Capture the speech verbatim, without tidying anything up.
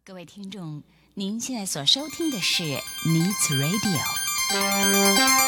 各位听众，您现在所收听的是 Needs Radio。